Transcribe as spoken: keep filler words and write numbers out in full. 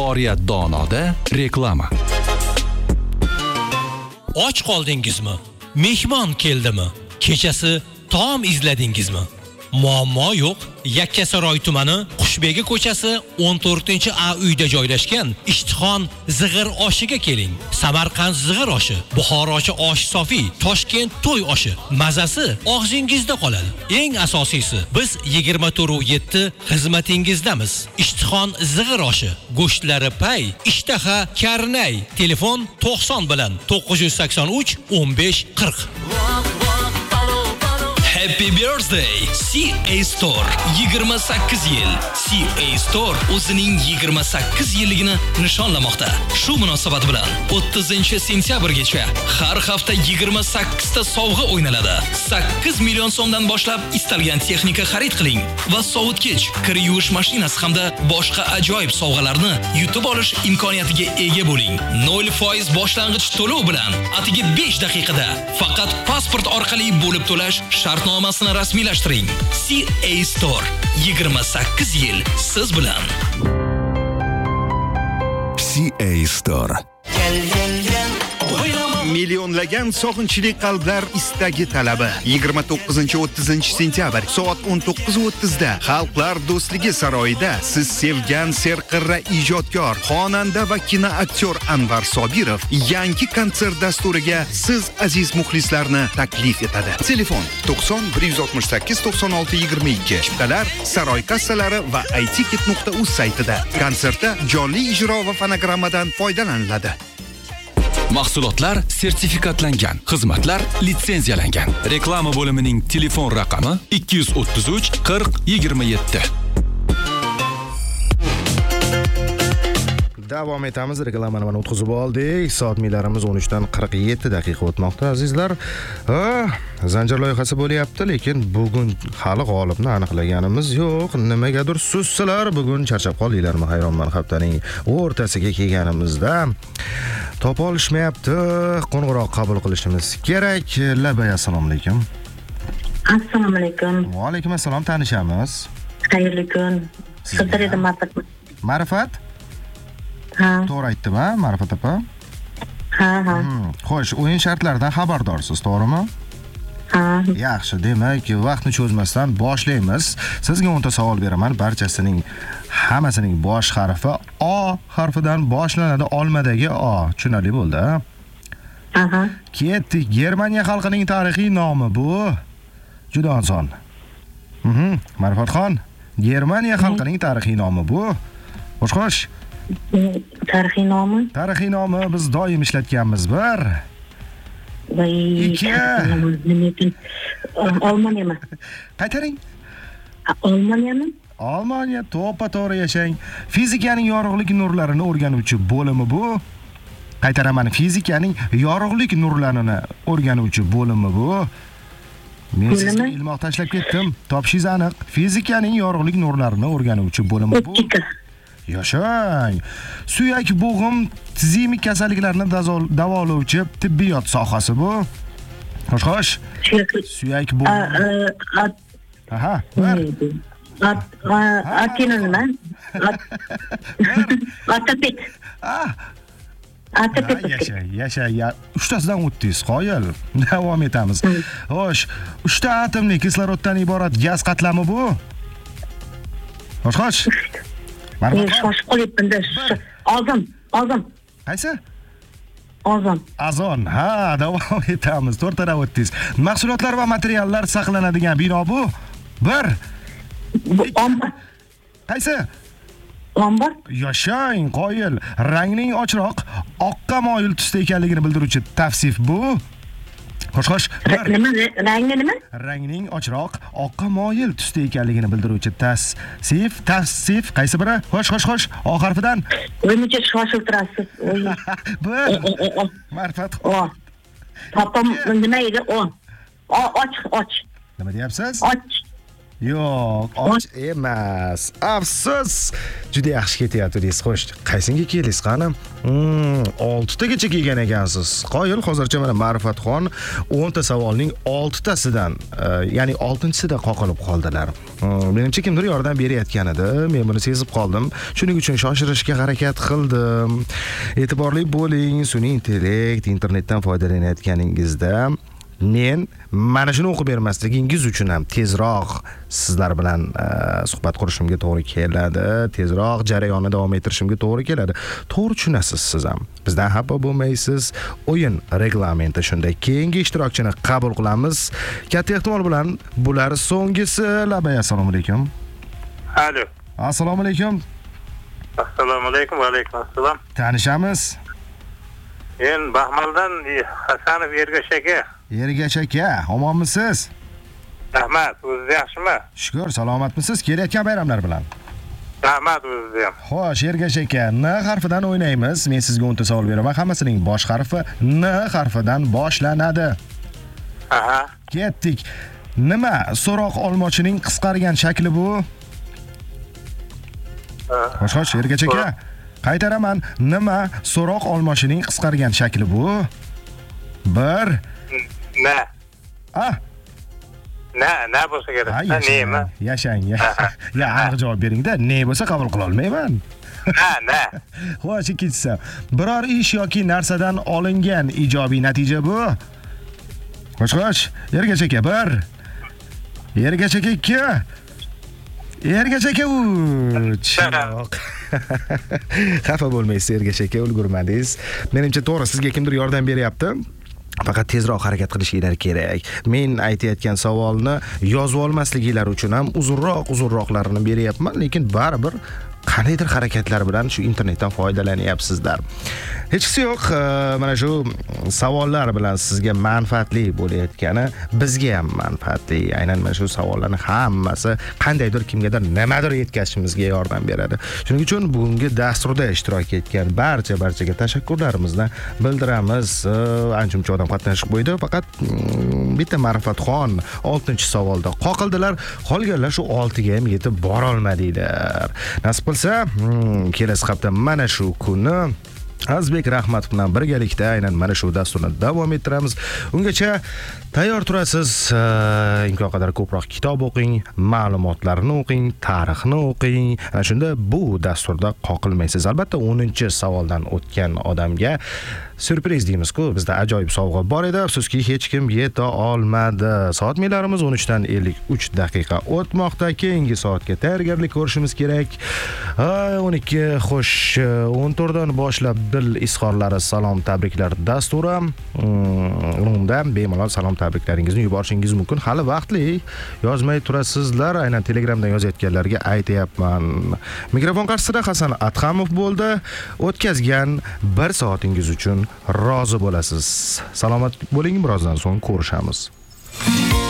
Oriyat Donoda reklama. Och qoldingizmi? Mehmon keldimi? Kechasi taom izladingizmi? Muammo yo'q. Yakkasaroy tumani Qushbegi ko'chasi o'n to'rtinchi A uyda joylashgan Ishtixon zig'ir oshiga keling. Samarqand zig'ir oshi, Buxorochi osh sofi, Toshkent to'y oshi. Mazasi og'zingizda qoladi. Eng asosiysi, biz yigirma to'rt yetti xizmatingizdamiz. Ishtixon zig'ir oshi, go'shtlari pay, ishtaha karnay. Telefon to'qson bilan to'qqiz yuz sakson uch o'n besh qirq. Happy birthday C A Store. yigirma sakkiz yil. C A Store o'zining yigirma sakkiz yilligini nishonlamoqda. Shu munosabat bilan o'ttizinchi sentyabrgacha har hafta yigirma sakkiz ta sovg'a o'ynaladi. sakkiz million so'mdan boshlab istalgan texnika xarid qiling va sovutgich, kir yuvish mashinasi hamda boshqa ajoyib sovg'alarni yutib olish imkoniyatiga ega bo'ling. nol foiz boshlang'ich to'lov bilan atigi besh daqiqada faqat pasport orqali bo'lib to'lash shartnomasini rasmiylashtiring. C A Store yigirma sakkiz yil siz bilan. C A Store. Millionlagan sog'inchli qalblar istagi talabi yigirma to'qqizinchi o'ttizinchi sentyabr soat o'n to'qqiz o'ttiz da Xalqlar do'stligi saroyida siz sevgan serqirra ijodkor, xonanda va kinoaktyor Anvar Sobirov yangi konsert dasturiga siz aziz muxlislarni taklif etadi. Telefon to'qson bir yuz oltmish sakkiz to'qson olti yigirma ikki. Chiptalar Saroy kassalari va i ticket nuqta uz saytida. Konsertda jonli ijro va fonogrammadan foydalaniladi. Mahsulotlar sertifikatlangan, xizmatlar litsenziyalangan. Reklama bo'limining telefon raqami ikki yuz o'ttiz uch qirq yigirma yetti. Davom etamiz. Reklamani mana o'tkazib oldik. Soat milarimiz o'n uchdan qirq yetti daqiqa o'tmoqda, azizlar. Ah, zanjir loyihasi bo'lyapti, lekin bugun hali g'olibni aniqlaganimiz yo'q. Nimagadir sussilar, bugun charchab qoldinglarmi? Hayronman, haftaning o'rtasiga kelganimizda topa olishmayapti. Qo'ng'iroq qabul qilishimiz kerak. Labay, assalomu alaykum. Assalomu alaykum. Va alaykum assalom, tanishamiz. Xayrli kun. Sizlar edi Ma'rifat. Ma'rifat? Ha. To'g'ri aytdim, ha, Ma'rifat opa? Ha, ha. Xo'sh, o'yin shartlaridan xabardorsiz, to'g'rimi? Ha. Yaxshi, demak, vaqtni cho'zmasdan boshlaymiz. Sizga o'nta savol beraman. Barchasining hammasining bosh harfi O harfidan boshlanadi. Olmadagi O. Tushunarli bo'ldi, ha? Aha. Ketdik. Germaniya xalqining tarixiy nomi bu. Juda oson. Mhm. Ma'rifatxon, Germaniya xalqining tarixiy nomi bu. Xo'sh-xo'sh. Tarixiy nomi? Tarixiy nomi biz doim ishlatganmiz. Bir. Voy. Ikki. Olmaniyami? Qaytaring. Olmaniyami? Olmaniya, to'ppa-to'g'ri yashang. Fizikaning yorug'lik nurlarini o'rganuvchi bo'limi bu. Qaytaraman, fizikaning yorug'lik nurlarini o'rganuvchi bo'limi bu. Men sizga ilmoq tashlab ketdim. Topishingiz aniq. Fizikaning yorug'lik nurlarini o'rganuvchi bo'limi bu. Yashang. Suyak bo'g'im tizimik kasalliklarni davolovchi tibbiyot sohasi bu. Xo'sh-xo'sh. Suyak bo'g'im. Aha, bir. Atina nima? Atapet. Ah. Atapet. Yasha, yasha, ya. Uchtasidan o'tdingiz, qoyil. Davom etamiz. Xo'sh, uchta atomli kisloroddan iborat gaz qatlami bu. Xo'sh-xo'sh. Men shoshib qolyapman-da. Ozon, ozon. Qaysi? Ozon. Azon. Ha, davom etamiz. to'rttadan o'tdingiz. Mahsulotlar va materiallar saqlanadigan bino bu. Bir. Ombor. Qaysi? Ombor. Yashang, qoyil. Rangning ochroq, oqqa moyil tusda ekanligini bildiruvchi tavsif bu. Xo'sh-xo'sh. Nima? Rangi nima? Rangning ochroq, oqqa moyil tusda ekanligini bildiruvchi tavsif, tavsif qaysi biri? Xo'sh-xo'sh-xo'sh. O harfidan. O'yincha shoshib turasiz. Bir. Ma'rifat. O. Topam nima edi? O. Och, och. Nima deyapsiz? Och. Yo'q, och emas. Afsus. Juda yaxshi ketyapti-siz. Xo'sh, qaysinga keldingiz qani? Hmm, olti tagacha kelgan ekansiz. Qoyil, hozircha mana Ma'rifatxon o'n ta savolning olti tasidan, ya'ni oltinchisida qoqilib qoldilar. Menimcha kimdir yordam berayotgan edi. Men buni sezib qoldim. Shuning uchun shoshirishga harakat qildim. E'tiborli bo'ling, sun'iy intellekt, internetdan foydalanayotganingizda men mana shuni o'qib bermasligingiz uchun ham tezroq sizlar bilan uh, suhbat qurishimga to'g'ri keladi, tezroq jarayonni davom ettirishimga to'g'ri keladi. To'g'ri tushunasiz siz ham. Bizdan xafa bo'lmaysiz. O'yin reglamenti shunday. Keyingi ishtirokchini qabul qilamiz. Katta ehtimol bilan bular so'nggisi. Labay, assalomu alaykum. Alo. Assalomu alaykum. Assalomu alaykum, va alaykum assalom. Tanishamiz? Men Baxmaldan Hasanov Ergash aka. Ergash aka, omonmisiz? Rahmat, o'zingiz yaxshimi? Shukr, salomatmisiz? Kelayotgan bayramlar bilan. Rahmat, o'zingiz ham. Xo'sh, Ergash aka, N harfidan o'ynaymiz. Men sizga o'n ta savol beraman. Hammasining bosh harfi N harfidan boshlanadi. Aha. Ketdik. Nima so'roq olmochining qisqargan shakli bu? Xo'sh, xo'sh, Ergash aka. Qaytaraman. Nima so'roq olmochining qisqargan shakli bu? bir Na. Ah. Na, na bo'lsa kerak. Nima? Yashang. Ya, aniq javob bering-da. Ne bo'lsa qabul qila olmayman. Na, na. Xo'sh, ikkinchisi. Biror ish yoki narsadan olingan ijobiy natija bu? Xo'sh, xo'sh. Ergash aka bir. Ergash aka ikki. Ergash aka uch. Xafa bo'lmaysiz, Ergash aka, ulgurmadingiz. Menimcha to'g'ri, sizga kimdir yordam beryapti. Faqat tezroq harakat qilishinglar kerak. Men aytayotgan savolni yozib olmasligingiz uchun ham uzunroq uzunroqlarini beryapman, lekin baribir qanaydir harakatlar bilan shu internetdan foydalanyapsizlar. Hech qisi yo'q, mana shu savollar bilan sizga manfaatli bo'layotgani bizga ham manfaatli. Aynan mana shu savollarni hammasi qandaydir kimgadir nimadir yetkazishimizga yordam beradi. Shuning uchun bugungi dasturda ishtirok etgan barcha barchaga tashakkurlarimizni bildiramiz. Ancha-muncha odam qatnashib qo'ydi, faqat bitta Ma'rifatxon oltinchi savolda qoqildilar. Qolganlar shu oltiga ham yetib bora olmadilar. Nasib bo'lsa, kelasi hafta mana shu kuni Azbek Rahmat bilan birgalikda aynan mana shu dasturni davom ettiramiz. Ungacha tayyor turasiz. Imkon qadar ko'proq kitob o'qing, ma'lumotlarni o'qing, tarixni o'qing. Ana shunda bu dasturda qoqilmaysiz. Albatta o'ninchi savoldan o'tgan odamga syurpriz deymiz-ku, bizda ajoyib sovg'a bor edi. Afsuski hech kim yeta olmadi. Soat meylarimiz o'n uchdan ellik uch daqiqa o'tmoqda. Keyingi soatga tayyorgarlik ko'rishimiz kerak. o'n ikki xo'sh, o'n to'rtdan boshlab dil izhorlari salom tabriklar dasturi. Unda bemalol salom tabriklaringizni yuborishingiz mumkin. Hali vaqtli. Yozmay turasizlar. Aynan Telegramdan yozayotganlarga aytayapman. Mikrofon qarshisida Hasan Atxamov bo'ldi. O'tkazgan bir soatingiz uchun rozi bo'lasiz. Salomat bo'ling, birozdan so'ng ko'rishamiz.